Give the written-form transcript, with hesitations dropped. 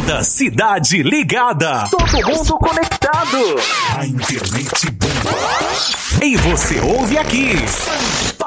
Toda cidade ligada. Todo mundo conectado. A internet bomba. E você ouve aqui.